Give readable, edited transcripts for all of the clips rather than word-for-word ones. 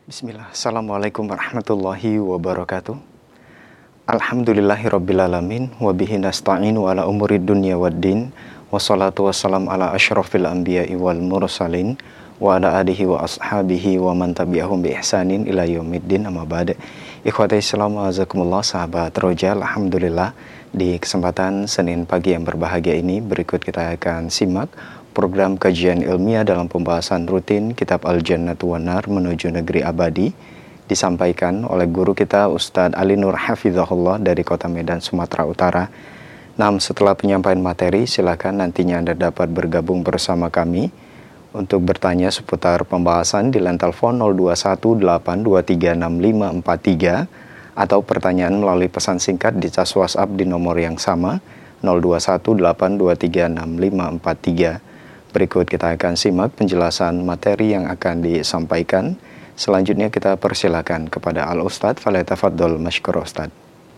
Bismillah. Assalamualaikum warahmatullahi wabarakatuh. Alhamdulillahirrabbilalamin. Wabihi nasta'inu ala umurid dunya waddin. Wassalatu wassalam ala ashrafil anbiya'i wal mursalin. Wa ala alihi wa ashabihi wa man tabi'ahum bi ihsanin ila yaumiddin, amma ba'd. Ikhwati Islam wa azakumullah, sahabat Roja. Alhamdulillah, di kesempatan Senin pagi yang berbahagia ini, berikut kita akan simak program kajian ilmiah dalam pembahasan rutin Kitab Al-Jannatu wan Nar Menuju Negeri Abadi, disampaikan oleh guru kita Ustadz Ali Nur Hafizahullah dari Kota Medan, Sumatera Utara. Setelah penyampaian materi, silakan nantinya Anda dapat bergabung bersama kami untuk bertanya seputar pembahasan di line telepon 0218236543 atau pertanyaan melalui pesan singkat di cas WhatsApp di nomor yang sama 0218236543. Berikut kita akan simak penjelasan materi yang akan disampaikan. Selanjutnya kita persilakan kepada Al-Ustadz. Falyatafaddal masykur Ustadz.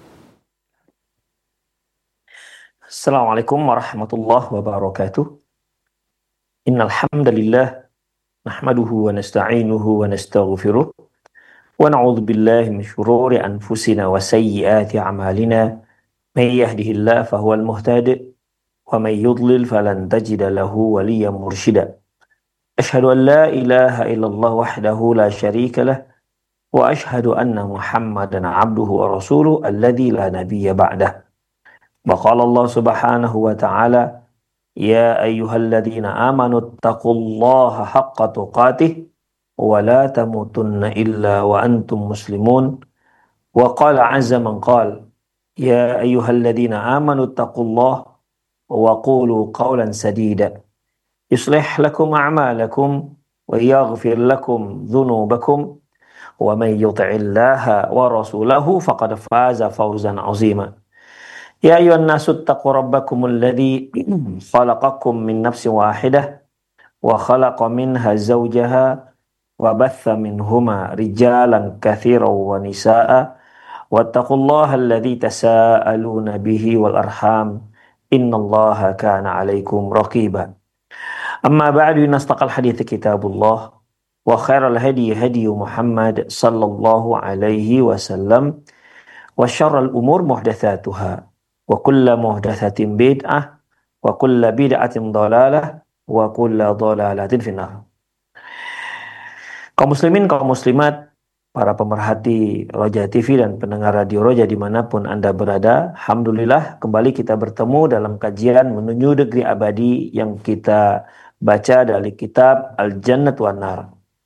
Assalamualaikum warahmatullahi wabarakatuh. Innal hamdalillah nahmaduhu wa nasta'inuhu wa nastaghfiruh wa na'udzu billahi min syururi anfusina wa sayyiati a'malina. May yahdihillahu fahuwal muhtadi wa may yudlil falan tajida lahu waliyyan mursyida. Asyhadu an la ilaha illallah wahdahu la syarika lah wa asyhadu anna Muhammadan 'abduhu wa rasuluhu alladzi la nabiyya ba'dah. Wa qala Allah subhanahu wa ta'ala, ya ayyuhalladzina amanu taqullaha haqqa tuqatih wa la tamutunna illa wa antum muslimun. Wa qala 'azza man qala, ya ayyuhalladzina amanu taqullaha wa qulu qawlan sadida yuslih lakum a'malakum wa yaghfir lakum dhunubakum wa man yuti'illaha wa rasulahu faqad faza fawzan 'azima. Ya ayyuhan nasu taqu rabbakumul ladzi khalaqakum min nafsin wahidah wa khalaqa minha zawjaha wa batha minhuma rijalan katsiran wa nisaa'a wattaqullaha alladzi tasaaluna bihi wal arham innallaha kana 'alaikum raqiba. Amma ba'du, nastaqal hadits kitabullah wa khairal hadi hadi Muhammad sallallahu alaihi wasallam wa syarrul umur muhdatsatuha wa kullu muhdatsatin bid'ah wa kullu bid'atin dhalalah wa kullu dhalalatin finnar. Kaum muslimin, kaum muslimat, para pemerhati Roja TV dan pendengar Radio Roja dimanapun Anda berada, alhamdulillah kembali kita bertemu dalam kajian Menuju Negeri Abadi yang kita baca dari kitab Al-Jannatu wan Nar.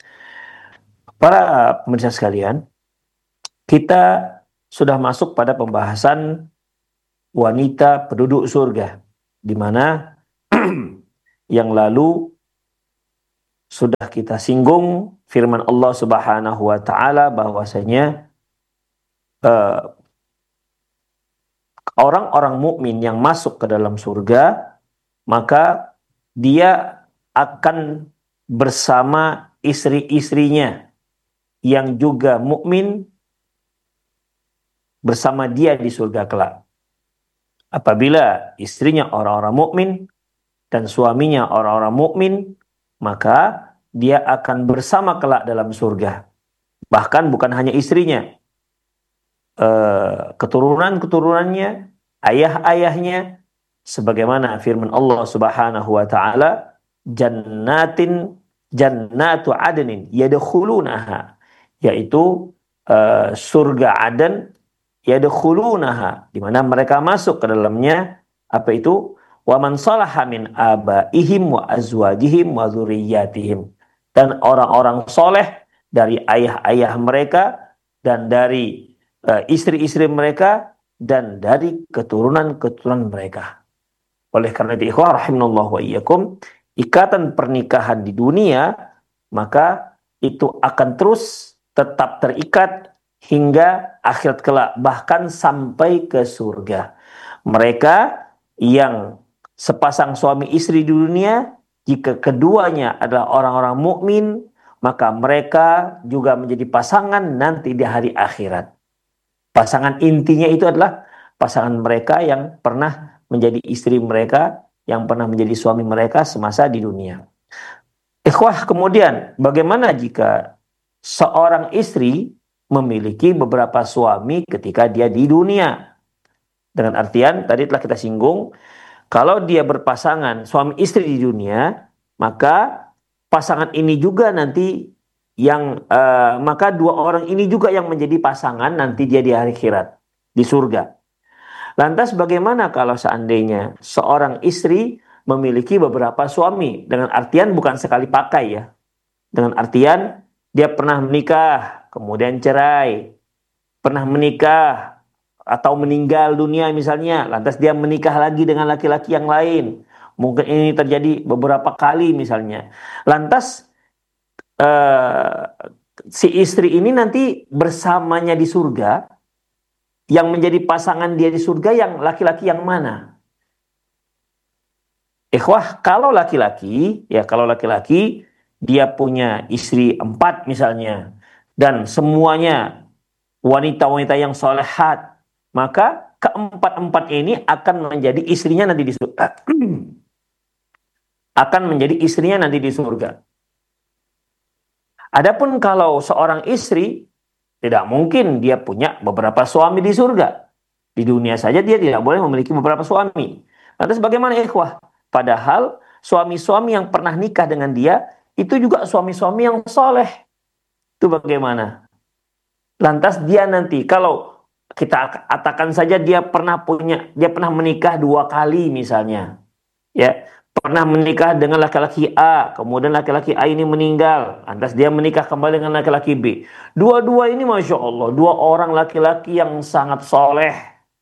Para pemirsa sekalian, kita sudah masuk pada pembahasan wanita penduduk surga, di mana yang lalu sudah kita singgung firman Allah Subhanahu wa taala bahwasanya orang-orang mukmin yang masuk ke dalam surga, maka dia akan bersama istri-istrinya yang juga mukmin bersama dia di surga kelak. Apabila istrinya orang-orang mukmin dan suaminya orang-orang mukmin, maka dia akan bersama kelak dalam surga. Bahkan bukan hanya istrinya, keturunan-keturunannya, ayah-ayahnya, sebagaimana firman Allah Subhanahu wa taala, jannatu adnin yadkhulunaha, yaitu surga Aden, yadkhulunaha, di mana mereka masuk ke dalamnya, apa itu? Wa man salaha min abaihim wa azwajihim wa dzurriyyatihim, dan orang-orang soleh dari ayah-ayah mereka dan dari istri-istri mereka dan dari keturunan-keturunan mereka. Oleh karena itu, ikhwah rahimanallahu wa iyyakum, ikatan pernikahan di dunia maka itu akan terus tetap terikat hingga akhirat kelak, bahkan sampai ke surga. Mereka yang sepasang suami istri di dunia, jika keduanya adalah orang-orang mukmin, maka mereka juga menjadi pasangan nanti di hari akhirat. Pasangan intinya itu adalah pasangan mereka yang pernah menjadi istri mereka, yang pernah menjadi suami mereka semasa di dunia. Ikhwah, kemudian bagaimana jika seorang istri memiliki beberapa suami ketika dia di dunia. Dengan artian, tadi telah kita singgung, kalau dia berpasangan suami istri di dunia, maka pasangan ini juga nanti maka dua orang ini juga yang menjadi pasangan nanti dia di hari akhirat, di surga. Lantas bagaimana kalau seandainya seorang istri memiliki beberapa suami? Dengan artian bukan sekali pakai ya. Dengan artian dia pernah menikah, kemudian cerai. Pernah menikah atau meninggal dunia misalnya. Lantas dia menikah lagi dengan laki-laki yang lain. Mungkin ini terjadi beberapa kali misalnya. Lantas si istri ini nanti bersamanya di surga. Yang menjadi pasangan dia di surga yang laki-laki yang mana? Ikhwah, kalau laki-laki dia punya istri 4 misalnya, dan semuanya wanita-wanita yang solehat, maka keempat-empat ini akan menjadi istrinya nanti di surga. Akan menjadi istrinya nanti di surga. Adapun kalau seorang istri, tidak mungkin dia punya beberapa suami di surga. Di dunia saja dia tidak boleh memiliki beberapa suami. Lantas bagaimana ikhwah? Padahal suami-suami yang pernah nikah dengan dia, itu juga suami-suami yang soleh. Itu bagaimana? Lantas dia nanti, kalau kita katakan saja dia pernah menikah 2 kali misalnya. Ya, pernah menikah dengan laki-laki A, kemudian laki-laki A ini meninggal, lantas dia menikah kembali dengan laki-laki B. Dua-dua ini Masya Allah, 2 orang laki-laki yang sangat soleh.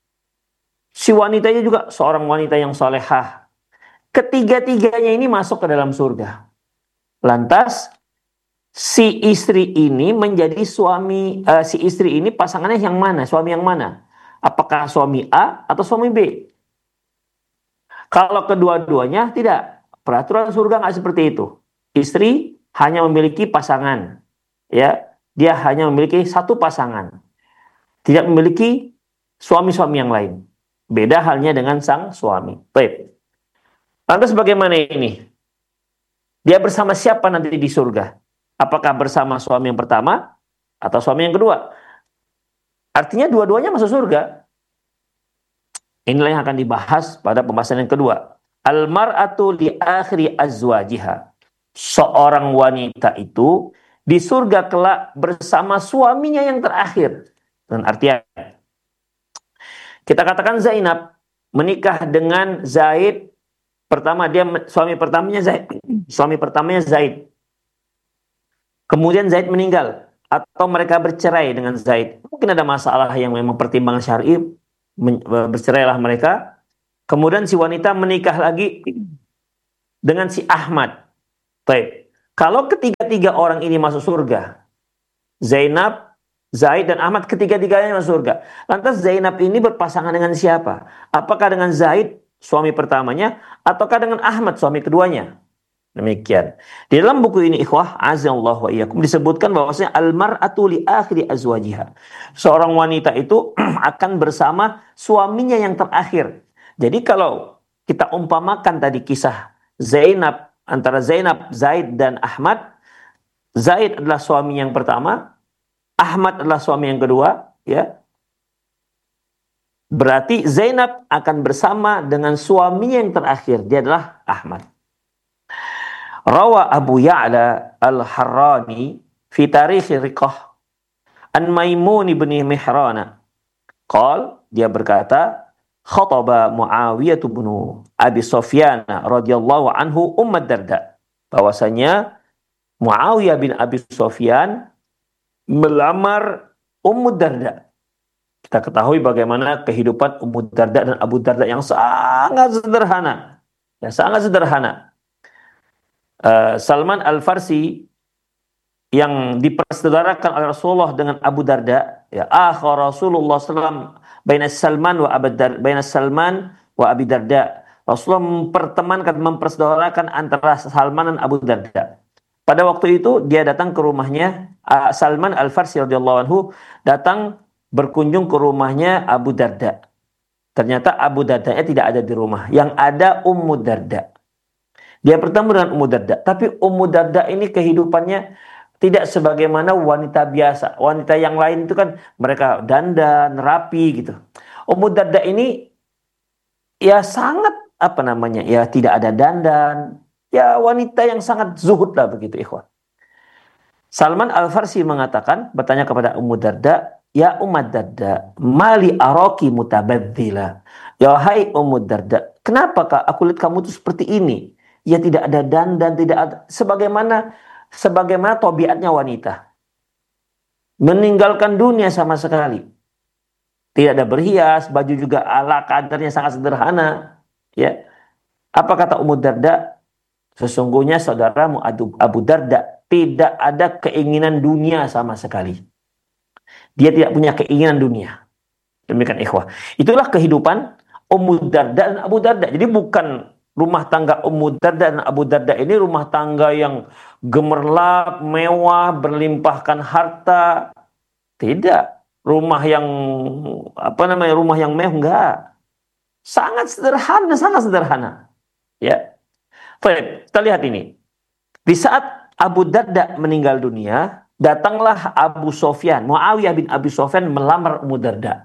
Si wanitanya juga seorang wanita yang solehah. Ketiga-tiganya ini masuk ke dalam surga. Lantas si istri ini menjadi suami, si istri ini pasangannya yang mana? Suami yang mana? Apakah suami A atau suami B? Kalau kedua-duanya tidak, peraturan surga nggak seperti itu. Istri hanya memiliki pasangan, ya, dia hanya memiliki 1 pasangan, tidak memiliki suami-suami yang lain. Beda halnya dengan sang suami. Baik. Lantas bagaimana ini? Dia bersama siapa nanti di surga? Apakah bersama suami yang pertama atau suami yang kedua? Artinya dua-duanya masuk surga. Inilah yang akan dibahas pada pembahasan yang kedua. Al-mar'atu li akhiri azwajiha. Seorang wanita itu di surga kelak bersama suaminya yang terakhir. Dan artinya, kita katakan Zainab menikah dengan Zaid. Suami pertamanya Zaid. Kemudian Zaid meninggal atau mereka bercerai dengan Zaid. Mungkin ada masalah yang memang pertimbangan syar'i, bercerailah mereka. Kemudian si wanita menikah lagi dengan si Ahmad. Baik. Kalau ketiga-tiga orang ini masuk surga, Zainab, Zaid dan Ahmad, ketiga-tiganya masuk surga. Lantas Zainab ini berpasangan dengan siapa? Apakah dengan Zaid, suami pertamanya, ataukah dengan Ahmad, suami keduanya? Demikian. Di dalam buku ini ikhwah, azallahu wa iyyakum, disebutkan bahwasanya al-mar'atu li akhiri azwajiha. Seorang wanita itu akan bersama suaminya yang terakhir. Jadi kalau kita umpamakan tadi kisah Zainab, antara Zainab, Zaid dan Ahmad, Zaid adalah suami yang pertama, Ahmad adalah suami yang kedua, ya. Berarti Zainab akan bersama dengan suaminya yang terakhir, dia adalah Ahmad. Rawa Abu Ya'la Al-Harrani fi Tarikh Riqah an Maimun ibn Mihrana. Dia berkata, khataba Muawiyah bin Abi Sufyan radhiyallahu anhu Darda. Bahwasanya Muawiyah bin Abi Sufyan melamar Darda. Kita ketahui bagaimana kehidupan Darda dan Abu Darda yang sangat sederhana. Ya, sangat sederhana. Salman Al-Farsi yang dipersaudarakan oleh Rasulullah dengan Abu Darda, ya, Rasulullah SAW baina Salman wa Abi Darda. Rasulullah mempersaudarakan antara Salman dan Abu Darda. Pada waktu itu dia datang ke rumahnya, Salman Al-Farsi radhiyallahu anhu datang berkunjung ke rumahnya Abu Darda. Ternyata Abu Darda-nya tidak ada di rumah, yang ada Ummu Darda. Dia bertemu dengan Ummu Darda, tapi Ummu Darda ini kehidupannya Tidak sebagaimana wanita biasa. Wanita yang lain itu kan mereka dandan, rapi gitu. Ummu Darda ini ya sangat apa namanya? Ya tidak ada dandan. Ya wanita yang sangat zuhud lah begitu ikhwan. Salman Al-Farsi mengatakan, bertanya kepada Ummu Darda, "Ya Ummu Darda, mali araki mutabadzila." Ya hai Ummu Darda, kenapa Kak aku lihat kamu tuh seperti ini? Ya tidak ada dandan, tidak ada sebagaimana tabiatnya wanita. Meninggalkan dunia sama sekali. Tidak ada berhias, baju juga ala kadarnya sangat sederhana. Ya. Apa kata Ummu Darda? Sesungguhnya saudaramu Abu Darda tidak ada keinginan dunia sama sekali. Dia tidak punya keinginan dunia. Demikian ikhwah. Itulah kehidupan Ummu Darda dan Abu Darda. Jadi bukan rumah tangga Ummu Darda dan Abu Darda ini rumah tangga yang gemerlap, mewah, berlimpahkan harta. Tidak. Rumah yang rumah yang mewah enggak. Sangat sederhana, sangat sederhana. Ya. Baik, kita lihat ini. Di saat Abu Darda meninggal dunia, datanglah Abu Sofyan, Muawiyah bin Abi Sofyan melamar Ummu Darda.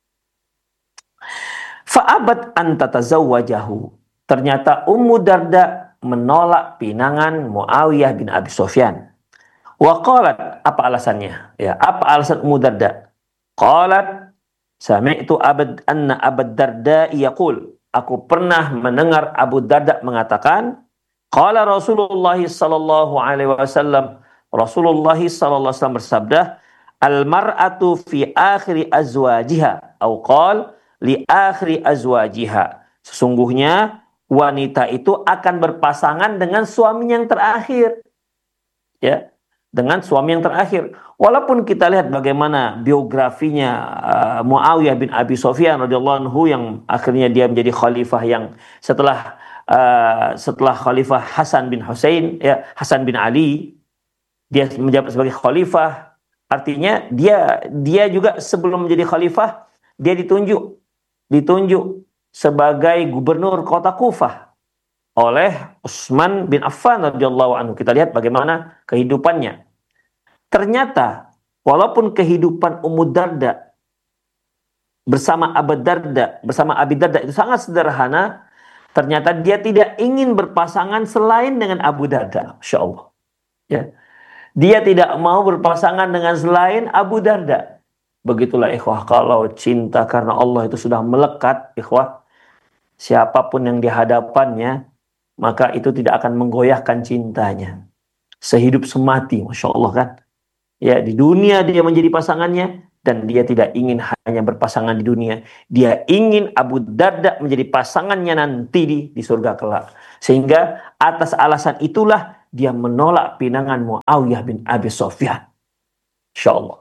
Fa'abat an tatazawwajahu. Ternyata Ummu Darda menolak pinangan Muawiyah bin Abi Sofyan. Wa qalat, apa alasannya? Ya, apa alasan Ummu Darda? Qalat, sami'tu anna Abu Darda yaqul. Aku pernah mendengar Abu Darda mengatakan, qala Rasulullah sallallahu alaihi wasallam, Rasulullah sallallahu alaihi wasallam bersabda, al mar'atu fi akhiri azwajiha atau qala li akhiri azwajiha. Sesungguhnya wanita itu akan berpasangan dengan suaminya yang terakhir. Ya, dengan suami yang terakhir. Walaupun kita lihat bagaimana biografinya Muawiyah bin Abi Sofyan radhiyallahu anhu yang akhirnya dia menjadi khalifah yang setelah khalifah Hasan bin Hussein, ya Hasan bin Ali, dia menjabat sebagai khalifah. Artinya dia juga sebelum menjadi khalifah dia ditunjuk sebagai gubernur kota Kufah oleh Utsman bin Affan radhiyallahu anhu. Kita lihat bagaimana kehidupannya. Ternyata walaupun kehidupan Ummu Darda bersama Abi Darda itu sangat sederhana, ternyata dia tidak ingin berpasangan selain dengan Abu Darda. Masya Allah. Ya. Dia tidak mau berpasangan dengan selain Abu Darda. Begitulah ikhwah, kalau cinta karena Allah itu sudah melekat, ikhwah, siapapun yang dihadapannya, maka itu tidak akan menggoyahkan cintanya. Sehidup semati, Masya Allah kan. Ya, di dunia dia menjadi pasangannya, dan dia tidak ingin hanya berpasangan di dunia. Dia ingin Abu Darda menjadi pasangannya nanti di surga kelak. Sehingga atas alasan itulah dia menolak pinangan Muawiyah bin Abi Sofyan. Insyaallah.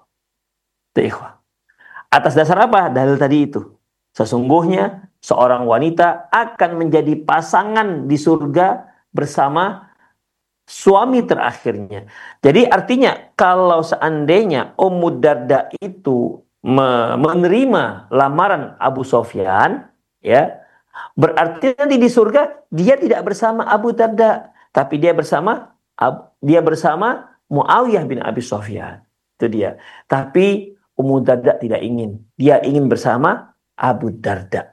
Atas dasar apa? Dalil tadi itu. Sesungguhnya seorang wanita akan menjadi pasangan di surga bersama suami terakhirnya. Jadi artinya kalau seandainya Ummu Darda itu menerima lamaran Abu Sofyan, ya, berarti nanti di surga dia tidak bersama Abu Darda, tapi dia bersama Muawiyah bin Abi Sofyan. Itu dia. Tapi Ummu Darda tidak ingin. Dia ingin bersama Abu Darda.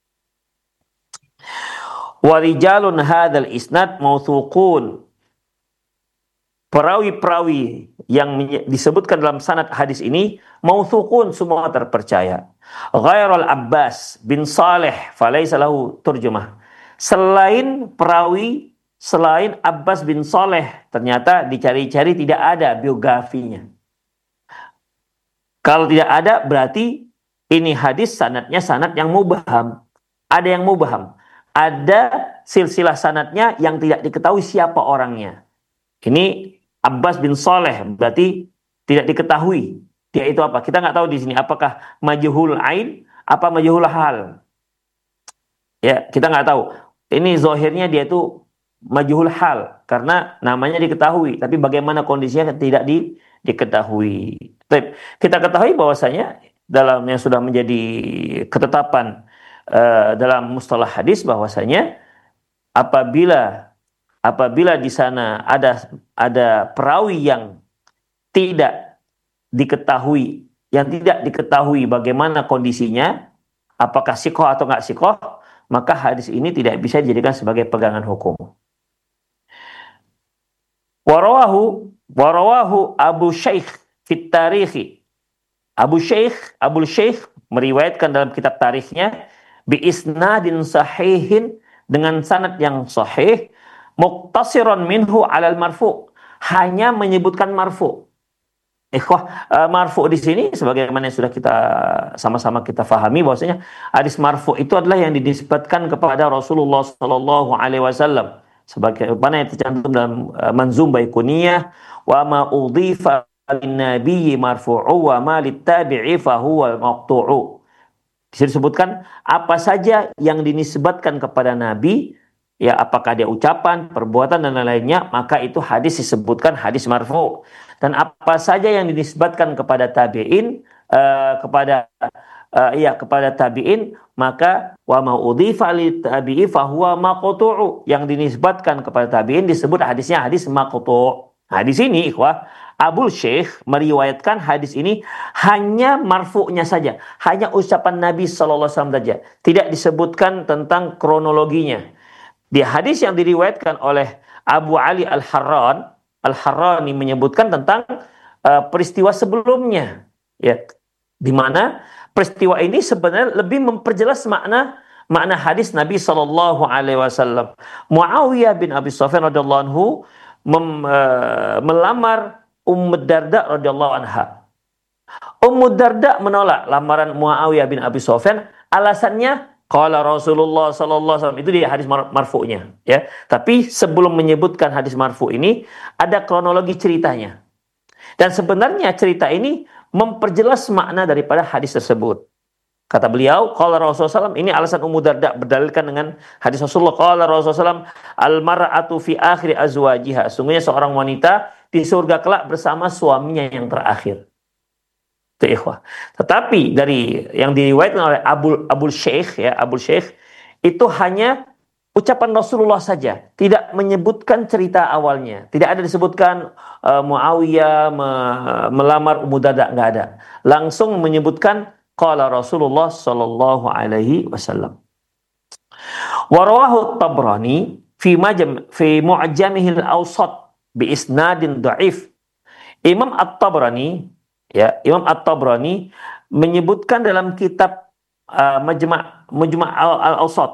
Warijalun hadzal isnad mautshuqun. Perawi-perawi yang disebutkan dalam sanad hadis ini mautshuqun, semua terpercaya. Ghairul Abbas bin Saleh falaysa lahu turjumah. Selain Abbas bin Saleh, ternyata dicari-cari tidak ada biografinya. Kalau tidak ada, berarti ini hadis sanadnya sanad yang mubham. Ada yang mubham. Ada silsilah sanadnya yang tidak diketahui siapa orangnya. Ini Abbas bin Saleh berarti tidak diketahui. Dia itu apa? Kita nggak tahu di sini apakah majhul ain apa majhul hal. Ya, kita nggak tahu. Ini zahirnya dia itu majhul hal karena namanya diketahui, tapi bagaimana kondisinya tidak diketahui. Kita ketahui bahwasanya dalam yang sudah menjadi ketetapan dalam mustalah hadis bahwasanya apabila di sana ada perawi yang tidak diketahui, yang tidak diketahui bagaimana kondisinya, apakah sikoh atau nggak sikoh, maka hadis ini tidak bisa dijadikan sebagai pegangan hukum. Warawahu Abu Shaykh fit Tarikhi. Abul Shaykh meriwayatkan dalam kitab tarikhnya bi isnadin sahihin, dengan sanad yang sahih, muqtasiran minhu alal marfu, hanya menyebutkan marfu. Marfu di sini sebagaimana yang sudah kita sama-sama kita fahami, bahwasanya hadis marfu itu adalah yang dinisbatkan kepada Rasulullah sallallahu alaihi wasallam, sebagaimana yang tercantum dalam Manzum Baiquniyah, wa ma udhifa lin-nabiyyi marfu'u wa ma lit-tabi'i fa huwa maqtu'u. Disebutkan apa saja yang dinisbatkan kepada Nabi, ya apakah dia ucapan, perbuatan dan lain-lainnya, maka itu hadis disebutkan hadis marfu. Dan apa saja yang dinisbatkan kepada tabi'in, kepada tabi'in, maka wa ma udhifa lit-tabi'i fa huwa maqtu'u, yang dinisbatkan kepada tabi'in disebut hadisnya hadis maqtu'. Hadis ini Abul Shaykh meriwayatkan hadis ini hanya marfu'nya saja, hanya ucapan Nabi sallallahu alaihi wasallam saja, tidak disebutkan tentang kronologinya. Di hadis yang diriwayatkan oleh Abu Ali Al-Harrani menyebutkan tentang peristiwa sebelumnya, ya, di mana peristiwa ini sebenarnya lebih memperjelas makna hadis Nabi sallallahu alaihi wasallam. Muawiyah bin Abi Sufyan radhiyallahu anhu melamar Ummu Darda radhiyallahu anha. Ummu Darda menolak lamaran Muawiyah bin Abi Sufyan, alasannya qala Rasulullah sallallahu alaihi wasallam, itu di hadis marfu'nya, ya. Tapi sebelum menyebutkan hadis marfu' ini ada kronologi ceritanya. Dan sebenarnya cerita ini memperjelas makna daripada hadis tersebut. Kata beliau, qala Rasulullah SAW, ini alasan Ummu Darda berdalilkan dengan hadis Rasulullah. Qala Rasulullah SAW, al-mar'atu fi akhir azwajiha. Sungguhnya seorang wanita di surga kelak bersama suaminya yang terakhir. Itu ikhwah. Tetapi dari yang diriwayatkan oleh Abul Shaykh, itu hanya ucapan Rasulullah saja, tidak menyebutkan cerita awalnya. Tidak ada disebutkan Muawiyah melamar Ummu Darda, enggak ada. Langsung menyebutkan qala Rasulullah sallallahu alaihi wasallam. Wa rawahu Tabrani fi Mu'jamihil Awsat bi isnadin dhaif. Imam At-Tabrani menyebutkan dalam kitab Mujma' Al-Awsat,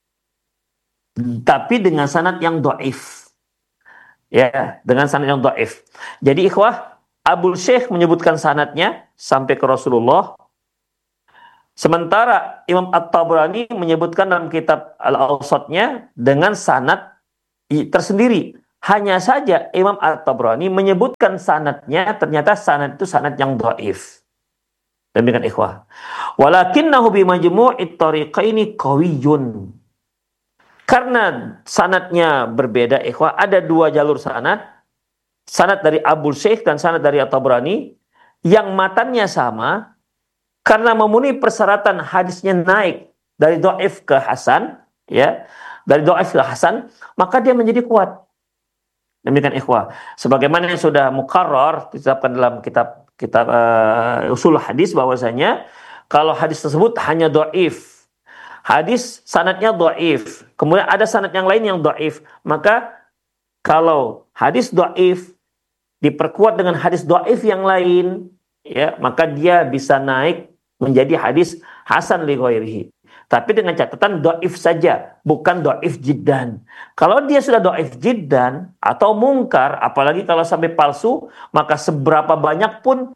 tapi dengan sanad yang dhaif. Ya, dengan sanad yang dhaif. Jadi ikhwah, Abul Shaykh menyebutkan sanadnya sampai ke Rasulullah. Sementara Imam At-Tabrani menyebutkan dalam kitab Al-Awsatnya dengan sanad tersendiri. Hanya saja Imam At-Tabrani menyebutkan sanadnya, ternyata sanad itu sanad yang dhaif. Demikian ikhwah. Walakinnahu bi majmu'it tariqaini qawiyyun. Karena sanadnya berbeda ikhwah, ada dua jalur sanad. Sanad dari Abul Shaykh dan sanad dari At-Tabrani yang matannya sama. Karena memenuhi persyaratan hadisnya naik dari dhaif ke hasan, ya, dari dhaif ke hasan, maka dia menjadi kuat. Demikian ikhwah. Sebagaimana yang sudah muqarrar ditetapkan dalam kitab usul hadis, bahwasanya kalau hadis tersebut hanya dhaif, hadis sanadnya dhaif, kemudian ada sanad yang lain yang dhaif, maka kalau hadis dhaif diperkuat dengan hadis dhaif yang lain, ya, maka dia bisa naik menjadi hadis hasan li ghairihi. Tapi dengan catatan dhaif saja, bukan dhaif jiddan. Kalau dia sudah dhaif jiddan atau mungkar, apalagi kalau sampai palsu, maka seberapa banyak pun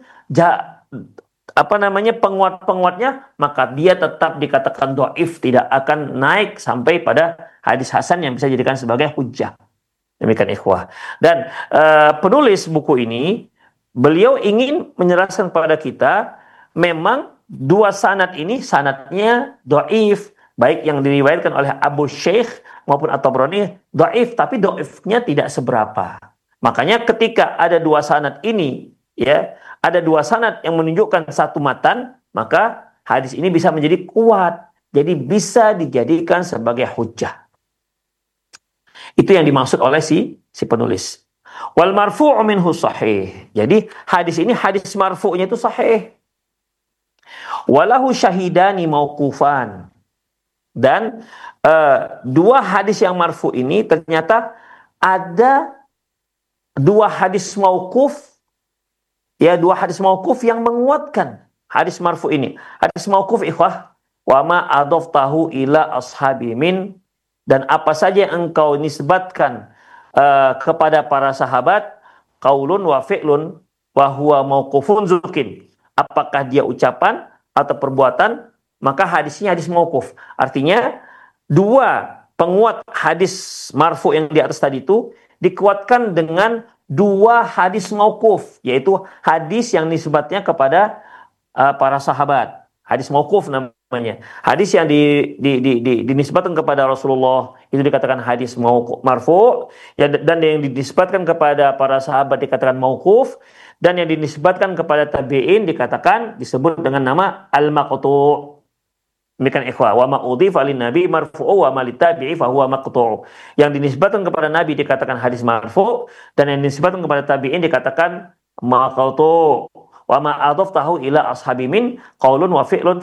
penguat-penguatnya, maka dia tetap dikatakan dhaif, tidak akan naik sampai pada hadis hasan yang bisa dijadikan sebagai hujjah. Demikian ikhwah. Dan penulis buku ini, beliau ingin menjelaskan kepada kita, memang dua sanad ini sanadnya dhaif, baik yang diriwayatkan oleh Abu Shaykh maupun At-Tabrani dhaif, tapi dhaifnya tidak seberapa. Makanya ketika ada dua sanad ini, ya, ada dua sanad yang menunjukkan satu matan, maka hadis ini bisa menjadi kuat, jadi bisa dijadikan sebagai hujjah. Itu yang dimaksud oleh si penulis. Wal marfu'u minhu sahih. Jadi hadis ini hadis marfu'nya itu sahih. Walahu syahidani mauqufan. Dan dua hadis yang marfu ini ternyata ada dua hadis mauquf, ya, dua hadis mauquf yang menguatkan hadis marfu ini. Hadis mauquf, ikhwah, wa ma adaftahu ila ashabi min, dan apa saja yang engkau nisbatkan kepada para sahabat, qaulun wa fi'lun wa huwa mauqufun zukin. Apakah dia ucapan atau perbuatan, maka hadisnya hadis mauquf. Artinya dua penguat hadis marfu yang di atas tadi itu dikuatkan dengan dua hadis mauquf, yaitu hadis yang nisbatnya kepada para sahabat. Hadis mauquf namanya. Hadis yang dinisbatkan kepada Rasulullah itu dikatakan hadis marfu, ya, dan yang dinisbatkan kepada para sahabat dikatakan mauquf, dan yang dinisbatkan kepada tabi'in disebut dengan nama al-maqtu'. Demikian ikhwah, wa ma udhifa lin nabi marfu'u wa ma litabi'i fa huwa maqtu'. Yang dinisbatkan kepada nabi dikatakan hadis marfu', dan yang dinisbatkan kepada tabi'in dikatakan maqtu'. Wa ma adhaftahu ila ashabi min qaulun wa fi'lun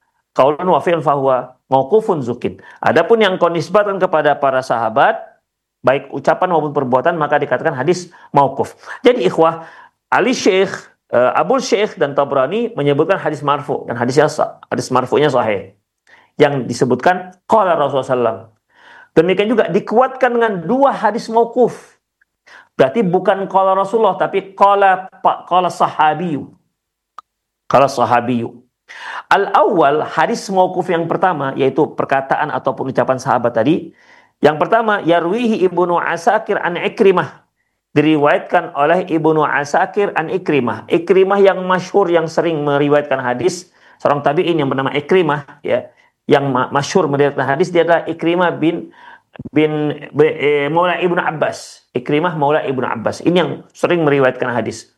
fa huwa mauqufun zukin. Adapun yang kau nisbatkan kepada para sahabat baik ucapan maupun perbuatan maka dikatakan hadis mauquf. Jadi ikhwah, Ali Syekh, Abul Syekh dan Tabrani menyebutkan hadis marfu, dan hadis marfu'nya sahih. Yang disebutkan qala Rasulullah SAW. Demikian juga dikuatkan dengan dua hadis mauquf. Berarti bukan qala Rasulullah tapi qala sahabiyu. Qala sahabiyu. Al-awwal, hadis mauquf yang pertama, yaitu perkataan ataupun ucapan sahabat tadi. Yang pertama, yarwihi Ibnu Asakir an Ikrimah. Diriwayatkan oleh Ibnu Asakir an Ikrimah. Ikrimah yang masyhur, yang sering meriwayatkan hadis, seorang tabi'in yang bernama Ikrimah, ya, yang masyhur meriwayatkan hadis, dia adalah Ikrimah bin Maula Ibnu Abbas. Ikrimah Maula Ibnu Abbas. Ini yang sering meriwayatkan hadis.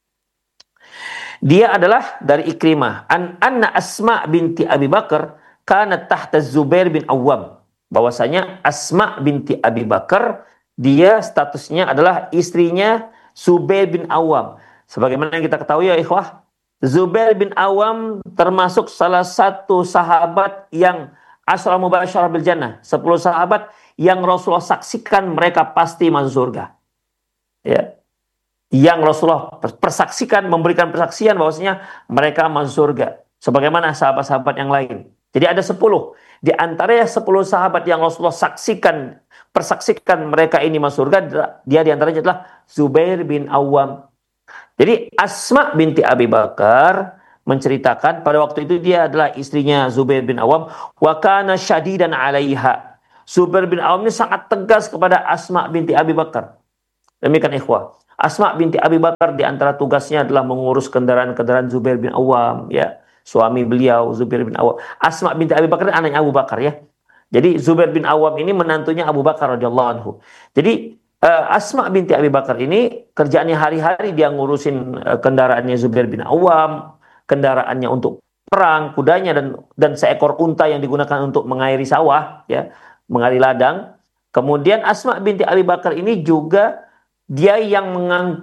Dia adalah dari Ikrimah. Anna Asma binti Abi Bakar kanat tahta Zubair bin Awwam. Bahwasanya Asma binti Abi Bakar, dia statusnya adalah istrinya Zubair bin Awam. Sebagaimana yang kita ketahui ya ikhwah, Zubair bin Awam termasuk salah satu sahabat yang Asyara Mubasysyarah bil Jannah, 10 sahabat yang Rasulullah saksikan mereka pasti masuk surga. Ya. Yang Rasulullah persaksikan, memberikan persaksian bahwasanya mereka masuk surga. Sebagaimana sahabat-sahabat yang lain. Jadi ada 10. Di antaranya 10 sahabat yang Rasulullah persaksikan mereka ini masuk surga, dia di antaranya adalah Zubair bin Awam. Jadi Asma binti Abi Bakar menceritakan pada waktu itu dia adalah istrinya Zubair bin Awam, wa kana syadidan 'alaiha. Zubair bin Awam ini sangat tegas kepada Asma binti Abi Bakar. Demikian ikhwah. Asma binti Abi Bakar di antara tugasnya adalah mengurus kendaraan-kendaraan Zubair bin Awam, ya. Suami beliau Zubair bin Awam. Asma binti Abi Bakar anaknya Abu Bakar, ya. Jadi Zubair bin Awam ini menantunya Abu Bakar radhiyallahu anhu. Jadi Asma binti Abi Bakar ini kerjaannya hari-hari dia ngurusin kendaraannya Zubair bin Awam, kendaraannya untuk perang, kudanya dan seekor unta yang digunakan untuk mengairi sawah, ya, mengairi ladang. Kemudian Asma binti Abi Bakar ini juga dia yang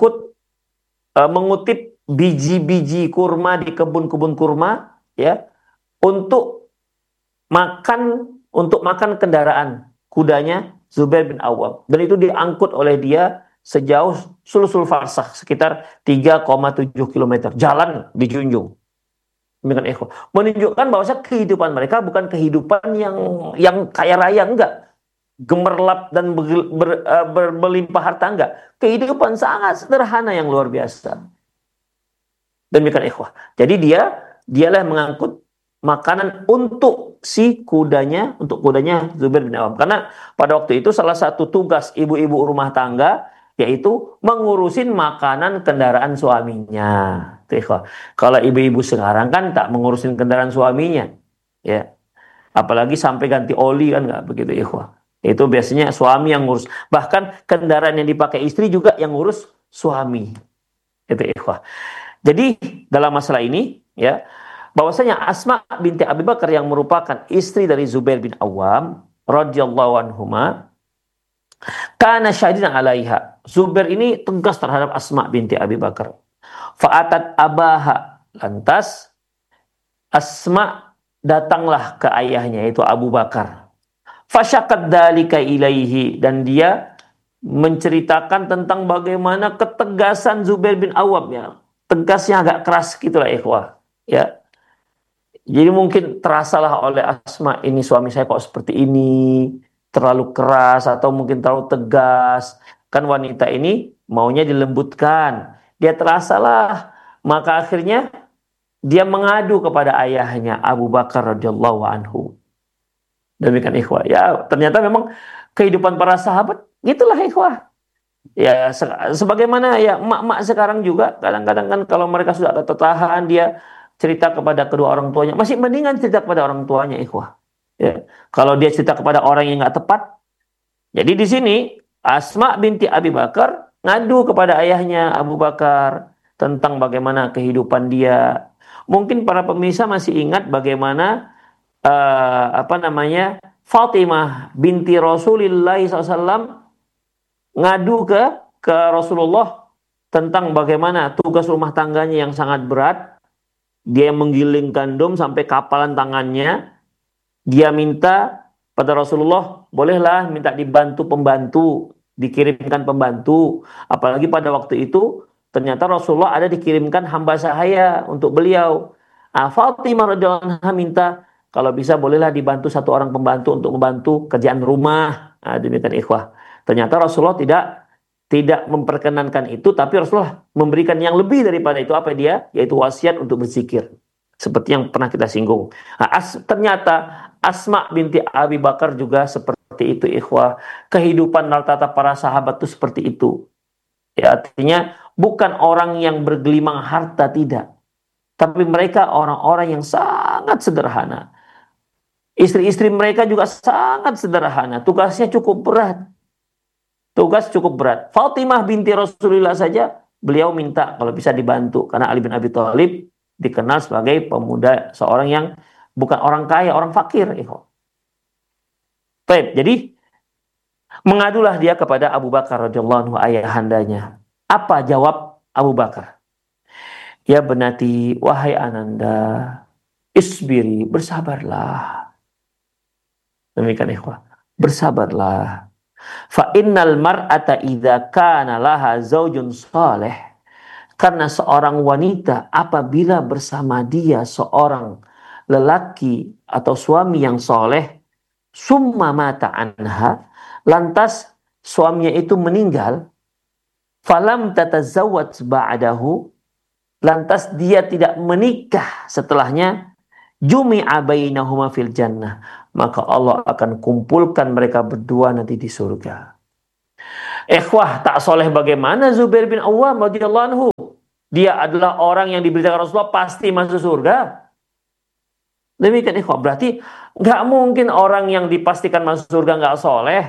mengutip biji-biji kurma di kebun-kebun kurma, ya, untuk makan kendaraan kudanya Zubair bin Awam. Dan itu diangkut oleh dia sejauh sulusul farsakh, sekitar 3,7 km. Jalan dijunjung. Menunjukkan bahwa kehidupan mereka bukan kehidupan yang kaya raya, enggak. Gemerlap dan berlimpah harta, enggak. Kehidupan sangat sederhana yang luar biasa. Demikian ikhwah. Jadi dialah mengangkut makanan untuk kudanya Zubair bin Awam. Karena pada waktu itu salah satu tugas ibu-ibu rumah tangga yaitu mengurusin makanan kendaraan suaminya. Ikhwah. Kalau ibu-ibu sekarang kan tak mengurusin kendaraan suaminya, ya. Apalagi sampai ganti oli kan, nggak begitu ikhwah. Itu biasanya suami yang ngurus. Bahkan kendaraan yang dipakai istri juga yang ngurus suami. Itu ikhwah. Jadi dalam masalah ini, ya, bahwasanya Asma binti Abi Bakar yang merupakan istri dari Zubair bin Awam radhiyallahu anhuma, Kana syadidan 'alaiha. Zubair ini tegas terhadap Asma binti Abi Bakar. Fa'atat abaha. Lantas Asma datanglah ke ayahnya, yaitu Abu Bakar. Fasyakat dalika ilaihi, dan dia menceritakan tentang bagaimana ketegasan Zubair bin Awwam, ya. Tegasnya agak keras gitulah ikhwah. Ya. Jadi mungkin terasalah oleh Asma, ini suami saya kok seperti ini, terlalu keras atau mungkin terlalu tegas. Kan wanita ini maunya dilembutkan. Dia terasalah, maka akhirnya dia mengadu kepada ayahnya Abu Bakar radhiyallahu anhu. Demikian ikhwah. Ya, ternyata memang kehidupan para sahabat gitulah ikhwah. Ya, sebagaimana ya emak-emak sekarang juga kadang-kadang kan kalau mereka sudah ada tertahan, dia cerita kepada kedua orang tuanya, masih mendingan cerita kepada orang tuanya ikhwah. Ya. Kalau dia cerita kepada orang yang nggak tepat, jadi di sini Asma binti Abi Bakar ngadu kepada ayahnya Abu Bakar tentang bagaimana kehidupan dia. Mungkin para pemirsa masih ingat bagaimana Fatimah binti Rasulullah SAW ngadu ke Rasulullah tentang bagaimana tugas rumah tangganya yang sangat berat. Dia menggiling gandum sampai kapalan tangannya. Dia minta pada Rasulullah, bolehlah minta dibantu pembantu, dikirimkan pembantu. Apalagi pada waktu itu ternyata Rasulullah ada dikirimkan hamba sahaya untuk beliau. Fatimah radhiyallahu anha minta kalau bisa bolehlah dibantu satu orang pembantu untuk membantu kerjaan rumah. Demikian ikhwah. Ternyata Rasulullah tidak memperkenankan itu, tapi Rasulullah memberikan yang lebih daripada itu. Apa dia? Yaitu wasiat untuk berzikir. Seperti yang pernah kita singgung. Ternyata Asma binti Abi Bakar juga seperti itu ikhwah. Kehidupan rata-rata para sahabat itu seperti itu. Ya, artinya bukan orang yang bergelimang harta, tidak. Tapi mereka orang-orang yang sangat sederhana. Istri-istri mereka juga sangat sederhana. Tugasnya cukup berat. Fatimah binti Rasulullah saja beliau minta kalau bisa dibantu. Karena Ali bin Abi Thalib dikenal sebagai pemuda, seorang yang bukan orang kaya, orang fakir. Baik, jadi mengadulah dia kepada Abu Bakar radhiyallahu anhu, ayahandanya. Apa jawab Abu Bakar? Ya benati, wahai ananda, isbiri, bersabarlah. Demikian ikhwah, bersabarlah. Fa innal mar'ata idza kana laha zaujun saleh, karena seorang wanita apabila bersama dia seorang lelaki atau suami yang soleh, summa mata anha, lantas suaminya itu meninggal, falam tatazawwaj ba'dahu, lantas dia tidak menikah setelahnya, jumi'a bainahuma fil jannah, maka Allah akan kumpulkan mereka berdua nanti di surga. Ikhwah, tak soleh bagaimana Zubair bin Awwam radhiyallahu anhu? Dia adalah orang yang diberitakan Rasulullah pasti masuk surga. Demikian ikhwah, berarti nggak mungkin orang yang dipastikan masuk surga nggak soleh.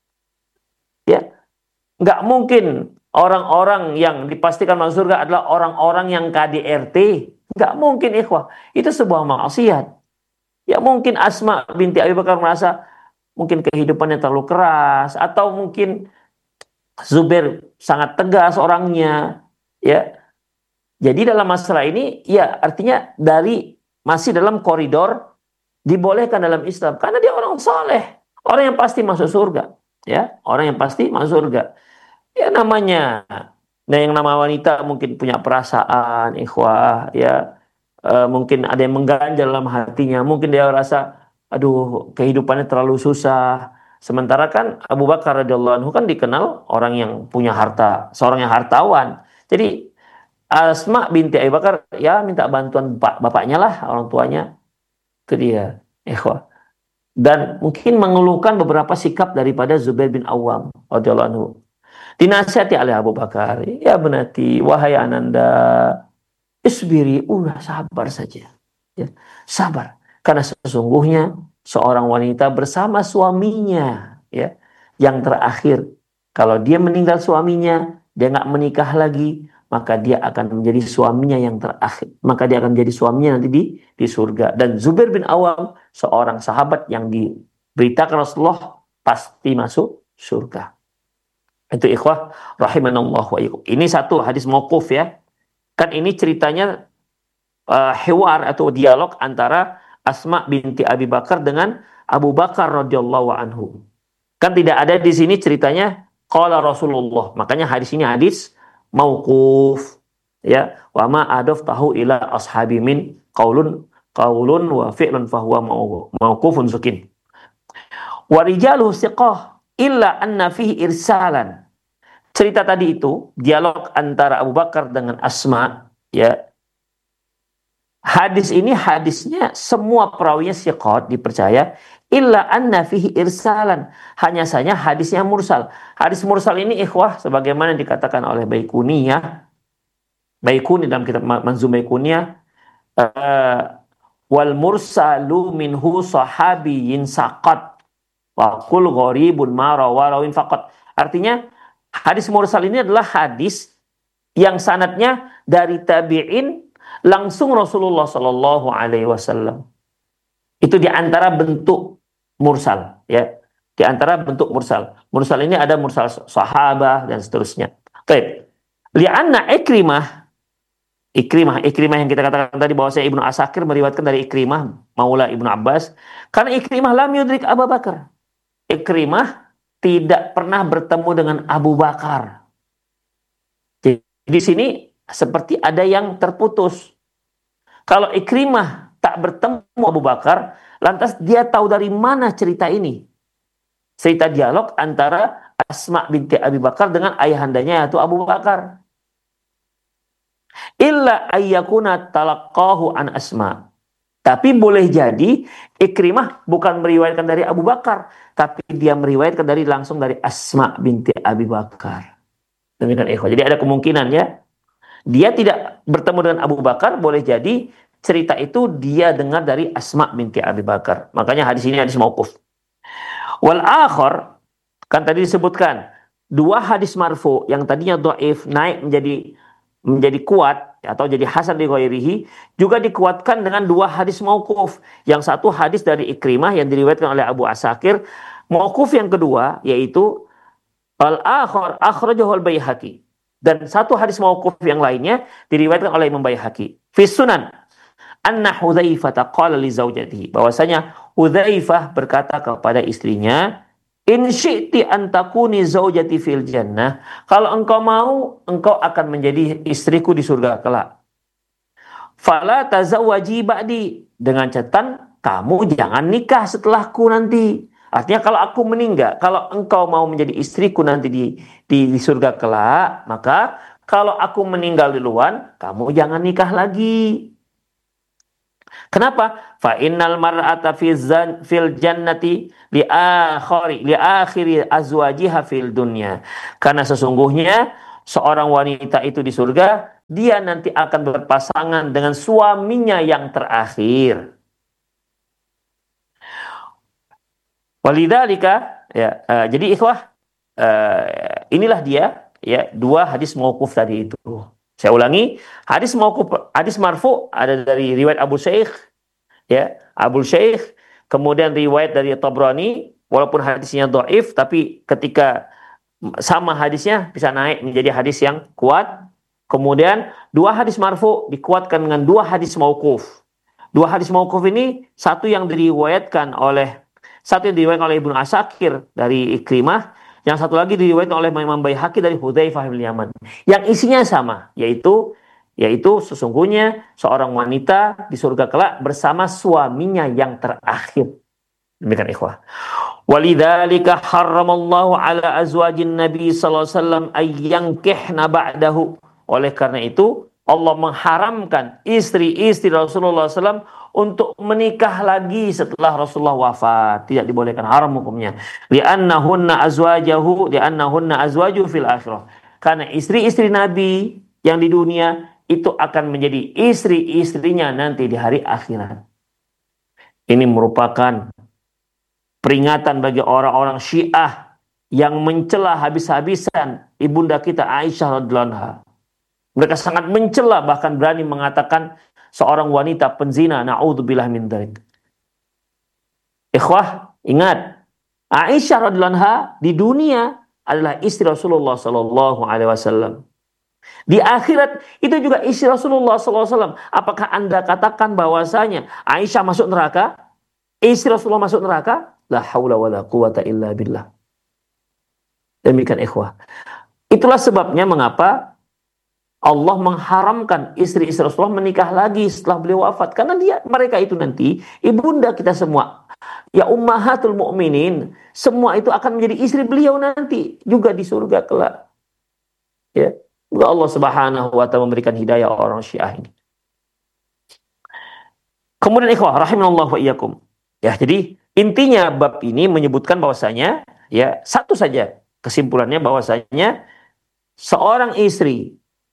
Ya, nggak mungkin orang-orang yang dipastikan masuk surga adalah orang-orang yang KDRT. Nggak mungkin ikhwah, itu sebuah maksiat. Ya mungkin Asma binti Abi Bakar merasa mungkin kehidupannya terlalu keras, atau mungkin Zubair sangat tegas orangnya, ya. Jadi dalam masalah ini, ya artinya masih dalam koridor dibolehkan dalam Islam, karena dia orang soleh, orang yang pasti masuk surga, ya, orang yang pasti masuk surga. Ya namanya, yang nama wanita mungkin punya perasaan, ikhwah, ya. Mungkin ada yang mengganjal dalam hatinya, mungkin dia rasa aduh kehidupannya terlalu susah. Sementara kan Abu Bakar radhiyallahu anhu kan dikenal orang yang punya harta, seorang yang hartawan. Jadi Asma binti Abu Bakar ya minta bantuan bapaknya lah, orang tuanya ke dia, ikhwah. Dan mungkin mengeluhkan beberapa sikap daripada Zubair bin Awwam radhiyallahu anhu. Dinasihati oleh Abu Bakar, ya benati, wahai ananda, isbiri, udah sabar saja, ya, sabar, karena sesungguhnya seorang wanita bersama suaminya, ya, yang terakhir, kalau dia meninggal suaminya, dia nggak menikah lagi, maka dia akan menjadi suaminya yang terakhir, maka dia akan menjadi suaminya nanti di surga. Dan Zubair bin Awam seorang sahabat yang diberitakan Rasulullah pasti masuk surga. Itu ikhwah rahimanallah wa iyyakum. Ini satu hadis mauquf ya. Kan ini ceritanya hiwar atau dialog antara Asma binti Abi Bakar dengan Abu Bakar radhiyallahu anhu. Kan tidak ada di sini ceritanya qala Rasulullah. Makanya hadis ini hadis mauquf. Ya, wa ma adaftahu ila ashabi min qaulun wa fi'lun fahuwa mauqufun sukin. Wa rijaluhu siqah illa anna fihi irsalan. Cerita tadi itu dialog antara Abu Bakar dengan Asma, ya. Hadis ini hadisnya semua perawinya siqat dipercaya, illa anna fihi irsalan. Hanya saja hadisnya mursal. Hadis mursal ini ikhwah sebagaimana dikatakan oleh Baikuni ya. Baikuni dalam kitab Manzum Baikuni wal mursalu minhu sahabiyyin saqat wa kul gharibun ma rawin faqat. Artinya hadis mursal ini adalah hadis yang sanadnya dari tabi'in langsung Rasulullah Shallallahu Alaihi Wasallam. Itu diantara bentuk mursal, ya. Diantara bentuk mursal. Mursal ini ada mursal sahabah dan seterusnya. Baik. Lianna Ikrimah yang kita katakan tadi bahwa saya Ibnu Asakir meriwayatkan dari Ikrimah Maula Ibnu Abbas. Karena Ikrimah lam yudrik Abu Bakar. Ikrimah tidak pernah bertemu dengan Abu Bakar. Jadi di sini seperti ada yang terputus. Kalau Ikrimah tak bertemu Abu Bakar, lantas dia tahu dari mana cerita ini? Cerita dialog antara Asma binti Abi Bakar dengan ayahandanya yaitu Abu Bakar. Illa ayyakuna talaqahu an Asma. Tapi boleh jadi Ikrimah bukan meriwayatkan dari Abu Bakar, tapi dia meriwayatkan langsung dari Asma binti Abi Bakar. Demikian ikhwah. Jadi ada kemungkinan ya. Dia tidak bertemu dengan Abu Bakar, boleh jadi cerita itu dia dengar dari Asma binti Abi Bakar. Makanya hadis ini hadis mauquf. Wal akhar, kan tadi disebutkan dua hadis marfu yang tadinya dhaif naik menjadi kuat atau jadi hasan li ghairihi, juga dikuatkan dengan dua hadis mauquf. Yang satu hadis dari Ikrimah yang diriwayatkan oleh Abu Asakir, mauquf yang kedua yaitu al-akhar akhrajahu al-Baihaqi. Dan satu hadis mauquf yang lainnya diriwayatkan oleh Imam Baihaqi. Fi Sunan anna Hudzaifah qala li zaujatihi, bahwasanya Hudzaifah berkata kepada istrinya, in syi'ti an takuni zaujati fil jannah, kalau engkau mau engkau akan menjadi istriku di surga kelak. Fala tazawwaji ba'di, dengan catatan kamu jangan nikah setelahku nanti. Artinya kalau aku meninggal, kalau engkau mau menjadi istriku nanti di surga kelak, maka kalau aku meninggal duluan, kamu jangan nikah lagi. Kenapa? Fa innal mar'ata fil jannati li akhiri azwajiha fil dunya. Karena sesungguhnya seorang wanita itu di surga, dia nanti akan berpasangan dengan suaminya yang terakhir. Walidzalika ya, jadi ikhwah, inilah dia ya dua hadis mauquf tadi itu. Saya ulangi, hadis mauquf, hadis marfu ada dari riwayat Abu Syekh ya, Abu Syekh, kemudian riwayat dari Tabrani walaupun hadisnya dhaif tapi ketika sama hadisnya bisa naik menjadi hadis yang kuat. Kemudian dua hadis marfu dikuatkan dengan dua hadis mauquf. Dua hadis mauquf ini satu yang diriwayatkan oleh Ibnu Asakir dari Ikrimah, yang satu lagi diriwayatkan oleh Imam Baihaqi dari Hudzaifah bin Yaman. Yang isinya sama, yaitu sesungguhnya seorang wanita di surga kelak bersama suaminya yang terakhir. Demikian ikhwah. Walidzalika harramallahu ala azwajin Nabi sallallahu alaihi wasallam ayyankihna ba'dahu. Oleh karena itu Allah mengharamkan istri-istri Rasulullah SAW untuk menikah lagi setelah Rasulullah wafat. Tidak dibolehkan, haram hukumnya. Li'annahunna azwaju fil akhirah. Karena istri-istri Nabi yang di dunia itu akan menjadi istri-istrinya nanti di hari akhirat. Ini merupakan peringatan bagi orang-orang Syiah yang mencela habis-habisan ibunda kita Aisyah radhiyallahu anha. Mereka sangat mencela, bahkan berani mengatakan seorang wanita penzina, na'udzubillah min dzalik. Ikhwah, ingat, Aisyah radhiyallahu anha di dunia adalah istri Rasulullah Sallallahu Alaihi Wasallam. Di akhirat itu juga istri Rasulullah Sallallahu Alaihi Wasallam. Apakah Anda katakan bahwasanya Aisyah masuk neraka? Istri Rasulullah masuk neraka? La haula wala quwata illa billah. Demikian ikhwah. Itulah sebabnya mengapa Allah mengharamkan istri-istri Rasulullah menikah lagi setelah beliau wafat. Karena mereka itu nanti ibunda kita semua. Ya ummahatul mu'minin. Semua itu akan menjadi istri beliau nanti. Juga di surga kelak. Ya. Allah Subhanahu wa ta'ala memberikan hidayah orang Syiah ini. Kemudian ikhwah rahimanallahu wa iyyakum. Ya, jadi intinya bab ini menyebutkan bahwasanya ya satu saja kesimpulannya bahwasanya seorang istri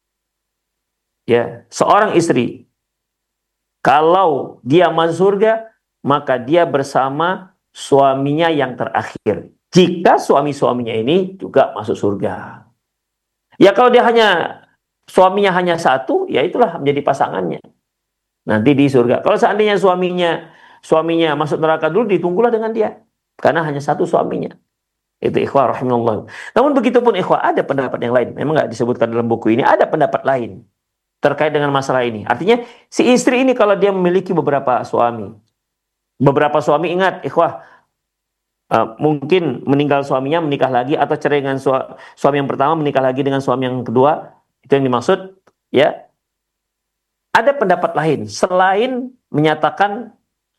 kalau dia masuk surga maka dia bersama suaminya yang terakhir. Jika suami-suaminya ini juga masuk surga. Ya kalau dia suaminya hanya satu, ya itulah menjadi pasangannya. Nanti di surga. Kalau seandainya suaminya masuk neraka dulu, ditunggulah dengan dia. Karena hanya satu suaminya. Itu ikhwah rahimahullah. Namun begitupun ikhwah, ada pendapat yang lain. Memang nggak disebutkan dalam buku ini, ada pendapat lain terkait dengan masalah ini. Artinya, si istri ini kalau dia memiliki beberapa suami. Beberapa suami, ingat ikhwah, mungkin meninggal suaminya, menikah lagi, atau cerai dengan suami yang pertama, menikah lagi dengan suami yang kedua. Itu yang dimaksud, ya. Ada pendapat lain selain menyatakan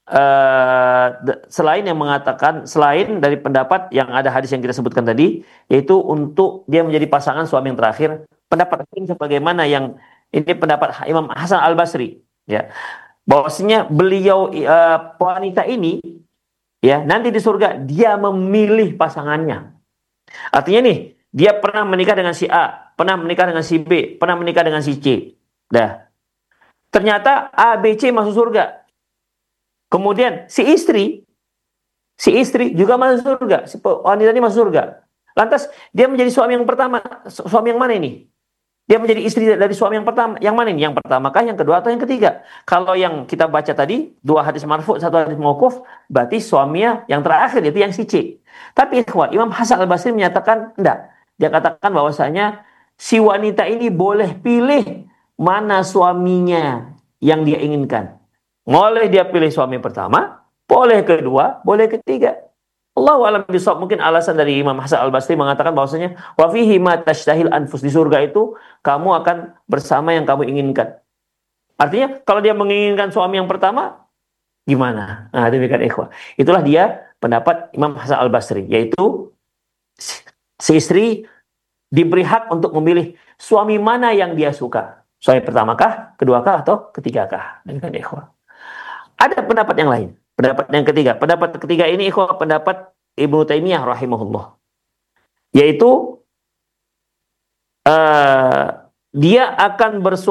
selain dari pendapat yang ada hadis yang kita sebutkan tadi, yaitu untuk dia menjadi pasangan suami yang terakhir. Pendapat lain sebagaimana yang ini pendapat Imam Hasan Al-Basri, ya, bahwasanya beliau wanita ini, ya, nanti di surga dia memilih pasangannya. Artinya nih, dia pernah menikah dengan si A, pernah menikah dengan si B, pernah menikah dengan si C. Ternyata A, B, C masuk surga. Kemudian si istri juga masuk surga. Si wanita ini masuk surga. Lantas dia menjadi suami yang pertama. Suami yang mana ini? Dia menjadi istri dari suami yang pertama. Yang mana ini? Yang pertama kah, yang kedua, atau yang ketiga? Kalau yang kita baca tadi, 2 hadis marfu', 1 hadis mauquf, berarti suaminya yang terakhir, itu yang si C. Tapi ikhwan, Imam Hasan Al-Basri menyatakan enggak. Dia katakan bahwasanya si wanita ini boleh pilih mana suaminya yang dia inginkan. Boleh dia pilih suami pertama, boleh kedua, boleh ketiga. Allahu a'lam bishawab. Mungkin alasan dari Imam Hasan Al-Basri mengatakan bahwasanya wa fihi ma tashtahil anfus, di surga itu kamu akan bersama yang kamu inginkan. Artinya kalau dia menginginkan suami yang pertama, gimana? Nah, demikian ikhwah. Itulah dia pendapat Imam Hasan Al-Basri, yaitu si istri diberi hak untuk memilih suami mana yang dia suka. Suami pertamakah, keduakah, atau ketigakah? Demikian ikhwah. Ada pendapat yang lain. Pendapat yang ketiga. Pendapat ketiga ini ikhwah pendapat Ibnu Taimiyah rahimahullah. Yaitu dia akan